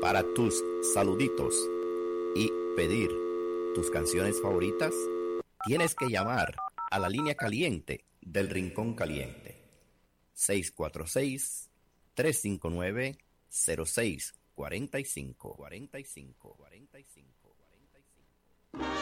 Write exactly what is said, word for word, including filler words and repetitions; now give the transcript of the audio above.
para tus saluditos y pedir tus canciones favoritas, tienes que llamar a la línea caliente del Rincón Caliente. seis cuatro seis, tres cinco nueve, cero seis cuatro cinco.